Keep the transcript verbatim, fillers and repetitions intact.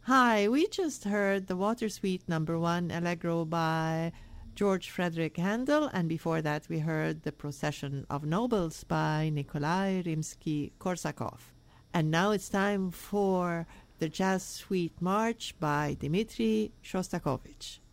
Hi, we just heard the Water Suite number one Allegro by George Frederick Handel, and before that we heard the Procession of Nobles by Nikolai Rimsky-Korsakov. And now it's time for the Jazz Suite March by Dmitri Shostakovich.